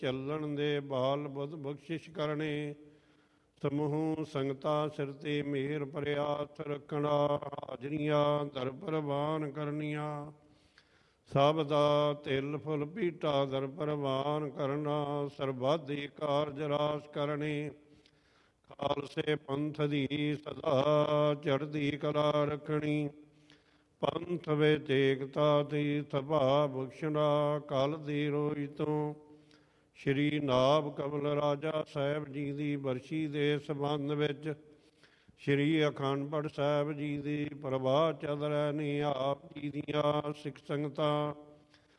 ਚੱਲਣ ਦੇ ਬਾਲ ਬੁੱਧ ਬਖਸ਼ਿਸ਼ ਕਰਨੇ। ਸਮੂਹ ਸੰਗਤਾਂ ਸਿਰ ਤੇ ਮਿਹਰ ਭਰਿਆਤ ਰੱਖਣਾ। ਹਾਜ਼ਰੀਆਂ ਦਰ ਪ੍ਰਵਾਨ ਕਰਨੀਆਂ। ਸਭ ਦਾ ਤਿਲ ਫੁੱਲ ਪੀਟਾ ਦਰ ਪ੍ਰਵਾਨ ਕਰਨਾ। ਸਰਬੱਧੀ ਕਾਰਜ ਰਾਸ ਕਰਨੇ। ਖਾਲਸੇ ਪੰਥ ਦੀ ਸਦਾ ਚੜ੍ਹਦੀ ਕਲਾ ਰੱਖਣੀ। ਪੰਥ ਵਿੱਚ ਏਕਤਾ ਦੀ ਸਭਾ ਬਖਸ਼ਣਾ। ਕੱਲ ਦੀ ਰੋਜ਼ ਤੋਂ ਸ਼੍ਰੀ ਨਾਭ ਕਮਲ ਰਾਜਾ ਸਾਹਿਬ ਜੀ ਦੀ ਬਰਸ਼ੀ ਦੇ ਸੰਬੰਧ ਵਿੱਚ ਸ਼੍ਰੀ ਅਖੰਡ ਪਾਠ ਸਾਹਿਬ ਜੀ ਦੀ ਪ੍ਰਵਾਹ ਚੱਲ ਰਹੀ ਨੇ। ਆਪ ਜੀ ਦੀਆਂ ਸਿੱਖ ਸੰਗਤਾਂ